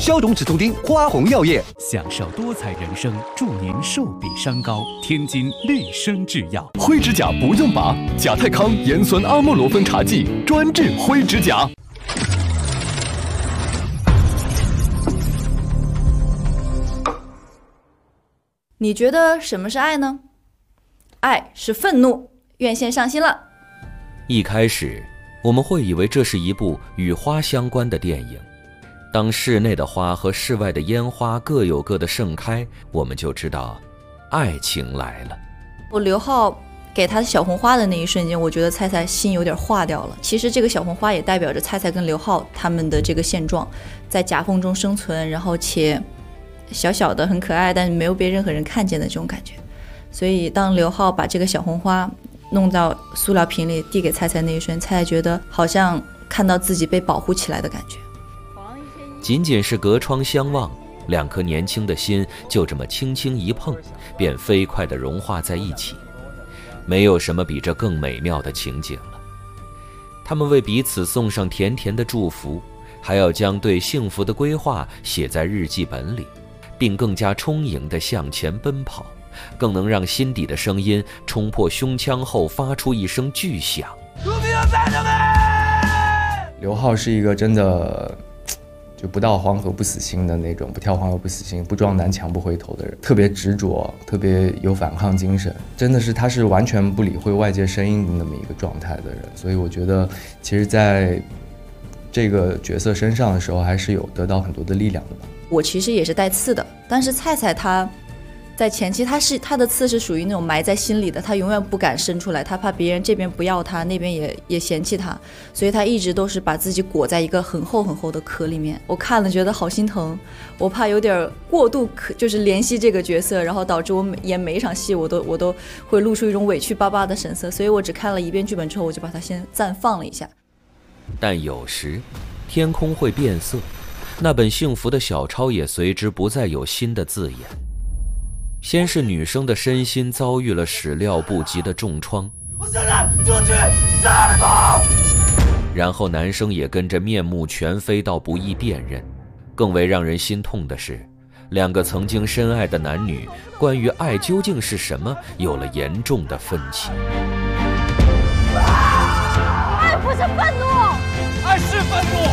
消肿止痛丁，花红药业， 享受多彩人生，祝您寿比山高。天津绿生制药， 灰指甲不用拔，甲泰康盐酸阿莫罗芬茶剂专治灰指甲。 你觉得什么是爱呢？爱是愤怒。院线上新了。 一开始我们会以为这是一部与花相关的电影，当室内的花和室外的烟花各有各的盛开，我们就知道爱情来了。 我刘浩给他小红花的那一瞬间，我觉得菜菜心有点化掉了。其实这个小红花也代表着菜菜跟刘浩他们的这个现状，在夹缝中生存，然后且小小的很可爱，但是没有被任何人看见的这种感觉。所以当刘浩把这个小红花弄到塑料瓶里递给菜菜那一瞬，菜菜觉得好像看到自己被保护起来的感觉。 仅仅是隔窗相望，两颗年轻的心就这么轻轻一碰，便飞快地融化在一起。没有什么比这更美妙的情景了。他们为彼此送上甜甜的祝福，还要将对幸福的规划写在日记本里，并更加充盈地向前奔跑，更能让心底的声音冲破胸腔后发出一声巨响。 刘浩是一个真的就不到黄河不死心的那种，不跳黄河不死心，不撞南墙不回头的人，特别执着，特别有反抗精神，真的是他是完全不理会外界声音的那么一个状态的人。所以我觉得其实在这个角色身上的时候还是有得到很多的力量的吧。 我其实也是带刺的，但是菜菜他在前期他的刺是属于那种埋在心里的，他永远不敢伸出来，他怕别人这边不要他，那边也嫌弃他，所以他一直都是把自己裹在一个很厚很厚的壳里面。我看了觉得好心疼，我怕有点过度就是怜惜这个角色，然后导致我演每一场戏我都会露出一种委屈巴巴的神色，所以我只看了一遍剧本之后，我就把它先暂放了一下。 但有时天空会变色，那本幸福的小抄也随之不再有新的字眼。先是女生的身心遭遇了始料不及的重创，我现在就去杀他。然后男生也跟着面目全非到不易辨认。更为让人心痛的是，两个曾经深爱的男女关于爱究竟是什么有了严重的分歧。 爱不是愤怒， 爱是愤怒。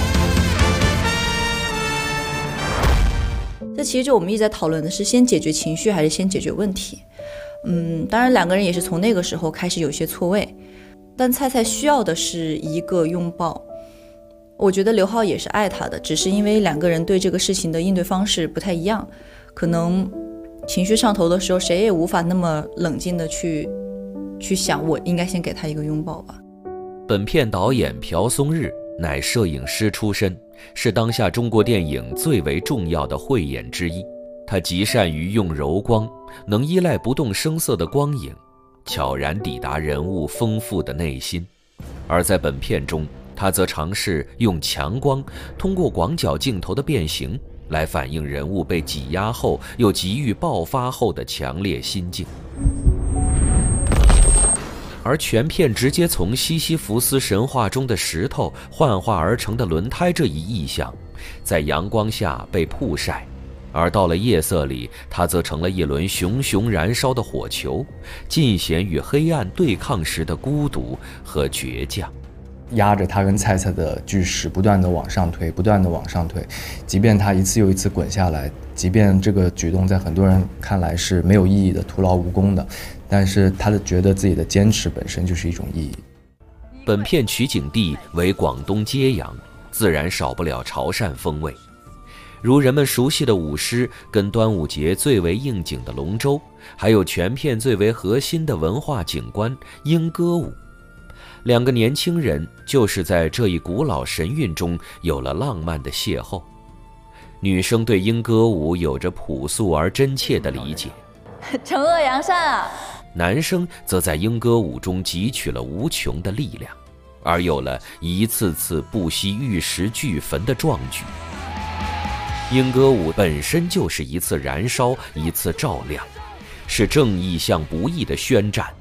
这其实就我们一直在讨论的是先解决情绪还是先解决问题。当然两个人也是从那个时候开始有些错位，但菜菜需要的是一个拥抱。我觉得刘浩也是爱他的，只是因为两个人对这个事情的应对方式不太一样，可能情绪上头的时候谁也无法那么冷静的去想我应该先给他一个拥抱吧。 本片导演朴松日乃摄影师出身，是当下中国电影最为重要的慧眼之一。他极善于用柔光，能依赖不动声色的光影，悄然抵达人物丰富的内心。而在本片中，他则尝试用强光，通过广角镜头的变形，来反映人物被挤压后又急于爆发后的强烈心境。而全片直接从西西弗斯神话中的石头幻化而成的轮胎这一意象，在阳光下被曝晒，而到了夜色里，它则成了一轮熊熊燃烧的火球，尽显与黑暗对抗时的孤独和倔强。 压着他跟菜菜的巨石不断的往上推，不断的往上推，即便他一次又一次滚下来，即便这个举动在很多人看来是没有意义的、徒劳无功的，但是他觉得自己的坚持本身就是一种意义。 本片取景地为广东揭阳，自然少不了潮汕风味，如人们熟悉的舞狮，跟端午节最为应景的龙舟，还有全片最为核心的文化景观莺歌舞。两个年轻人就是在这一古老神韵中有了浪漫的邂逅。女生对莺歌舞有着朴素而真切的理解， 惩恶扬善啊。 男生则在莺歌舞中汲取了无穷的力量，而有了一次次不惜玉石俱焚的壮举。莺歌舞本身就是一次燃烧，一次照亮，是正义向不义的宣战，